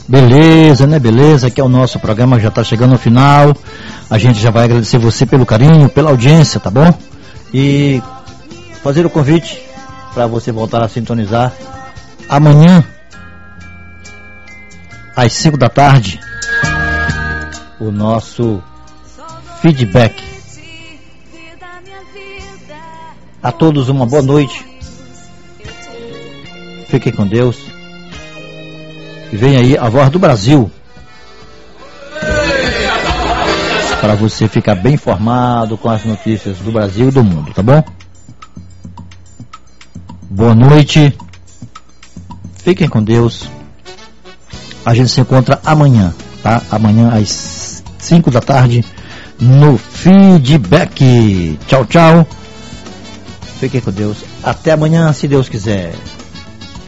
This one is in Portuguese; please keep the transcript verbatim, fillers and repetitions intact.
Beleza, né? Beleza, aqui é o nosso programa, já está chegando ao final. A gente já vai agradecer você pelo carinho, pela audiência, tá bom? E fazer o convite para você voltar a sintonizar amanhã às cinco da tarde o nosso feedback. A todos uma boa noite. Fiquem com Deus. E vem aí a Voz do Brasil, para você ficar bem informado com as notícias do Brasil e do mundo, tá bom? Boa noite. Fiquem com Deus. A gente se encontra amanhã, tá? Amanhã às cinco da tarde no feedback. Tchau, tchau. Fiquem com Deus. Até amanhã, se Deus quiser.